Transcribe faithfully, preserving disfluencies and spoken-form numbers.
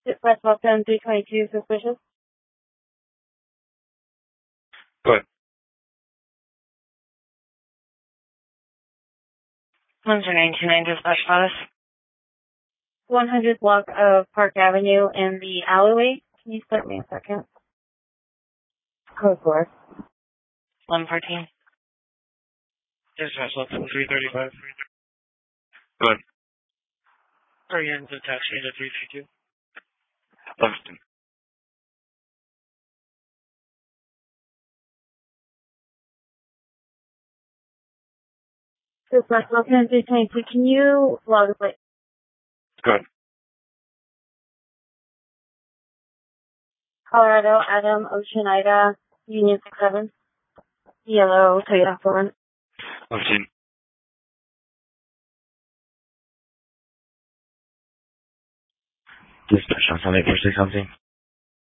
Dispatch ten three twenty-two, suspicious. Go ahead. one zero nine two nine, dispatch status. one hundred block of Park Avenue in the alleyway. Can you start me a second? Code four. one fourteen. Dispatch ten three thirty-five. Go ahead. Orient to taxi to three thirty-two. Livingston. Dispatch ten three twenty-two, can you log a plate? Go ahead. Colorado, Adam, Ocean, Ida, Union six seven. Yellow, Toyota four. Livingston. Dispatch on Sunday four six something.